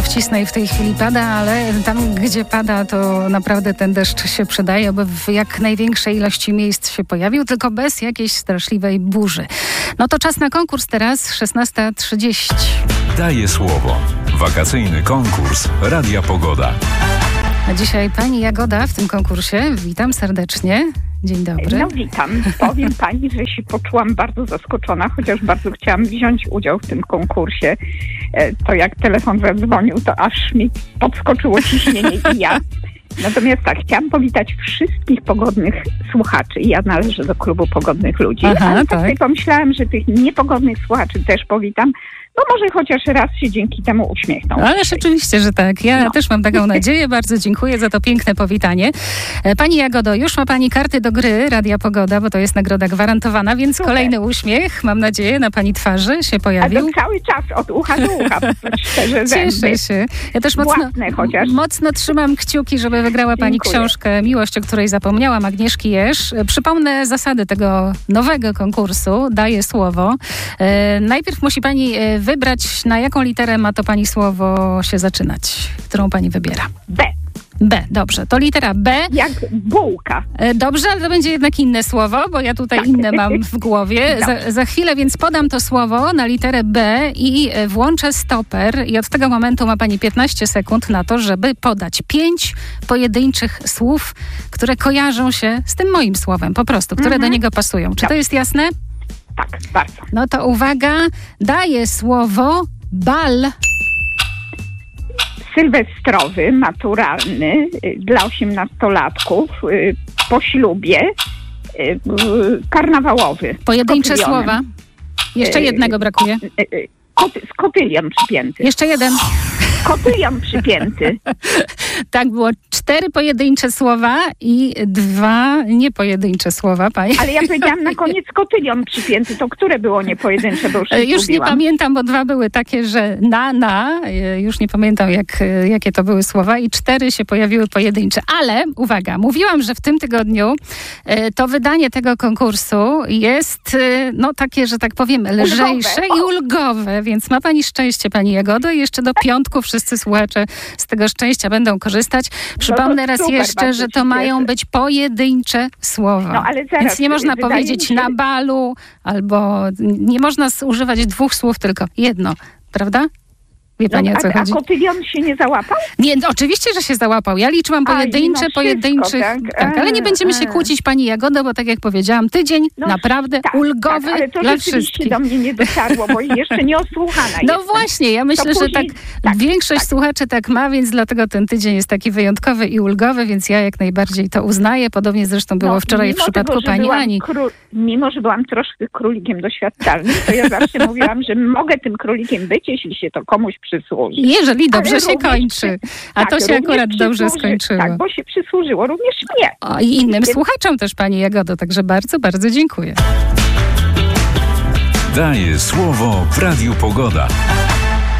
wcisnę i w tej chwili pada, ale tam, gdzie pada, to naprawdę ten deszcz się przydaje, aby w jak największej ilości miejsc się pojawił, tylko bez jakiejś straszliwej burzy. No to czas na konkurs teraz, 16:30. Daję słowo. Wakacyjny konkurs Radia Pogoda. A dzisiaj pani Jagoda w tym konkursie. Witam serdecznie. Dzień dobry. No witam. Powiem pani, że się poczułam bardzo zaskoczona, chociaż bardzo chciałam wziąć udział w tym konkursie. To jak telefon zadzwonił, to aż mi podskoczyło ciśnienie i ja. Natomiast tak, chciałam powitać wszystkich pogodnych słuchaczy. Ja należę do klubu pogodnych ludzi. Ale tak sobie pomyślałam, że tych niepogodnych słuchaczy też powitam. No może chociaż raz się dzięki temu uśmiechną. Ale rzeczywiście, że tak. Ja też mam taką nadzieję. Bardzo dziękuję za to piękne powitanie. Pani Jagodo, już ma pani karty do gry Radia Pogoda, bo to jest nagroda gwarantowana, więc kolejny uśmiech, mam nadzieję, na pani twarzy się pojawił. Ale to cały czas od ucha do ucha. Cieszę się. Ja też mocno trzymam kciuki, żeby wygrała pani książkę Miłość, o której zapomniałam, Agnieszki Jerz. Przypomnę zasady tego nowego konkursu. Daję słowo. Najpierw musi pani wybrać, na jaką literę ma to pani słowo się zaczynać, którą pani wybiera. B, dobrze. To litera B. Jak bułka. Dobrze, ale to będzie jednak inne słowo, bo ja tutaj inne mam w głowie. Za chwilę więc podam to słowo na literę B i włączę stoper i od tego momentu ma pani 15 sekund na to, żeby podać 5 pojedynczych słów, które kojarzą się z tym moim słowem, po prostu, które do niego pasują. Czy to jest jasne? Tak, bardzo. No to uwaga, daję słowo bal. Sylwestrowy, maturalny, dla 18-latków, po ślubie, karnawałowy. Pojedyncze słowa. Jeszcze jednego brakuje. Z kotylion przypięty. Jeszcze jeden. Kotylion przypięty. Tak, było 4 pojedyncze słowa i 2 niepojedyncze słowa, pani. Ale ja powiedziałam na koniec kotylion przypięty. To które było niepojedyncze? Bo już nie pamiętam, bo 2 były takie, że już nie pamiętam jakie to były słowa i 4 się pojawiły pojedyncze. Ale uwaga, mówiłam, że w tym tygodniu to wydanie tego konkursu jest takie, że tak powiem, lżejsze i ulgowe, więc ma pani szczęście, pani Jagodo, i jeszcze do piątku wszyscy słuchacze z tego szczęścia będą korzystać. Przypomnę raz jeszcze, że to mają być pojedyncze słowa. Więc nie można powiedzieć na balu, albo nie można używać 2 słów, tylko jedno. Prawda? Wie pani, o co chodzi? A kotylion się nie załapał? Nie, oczywiście, że się załapał. Ja liczyłam pojedynczych. Tak, ale nie będziemy się kłócić, pani Jagodo, bo tak jak powiedziałam, tydzień naprawdę ulgowy ale to dla wszystkich. do mnie nie dotarło, bo jeszcze nie osłuchana No właśnie, ja myślę, że większość słuchaczy tak ma, więc dlatego ten tydzień jest taki wyjątkowy i ulgowy, więc ja jak najbardziej to uznaję. Podobnie zresztą było wczoraj w przypadku pani Ani. Mimo, że byłam troszkę królikiem doświadczalnym, to ja zawsze mówiłam, że mogę tym królikiem być, jeśli się to komuś przysłuży. Jeżeli dobrze się kończy. A to się akurat dobrze skończyło. Tak, bo się przysłużyło również mnie. I innym słuchaczom też, pani Jagodo. Także bardzo, bardzo dziękuję. Daję słowo w Radiu Pogoda.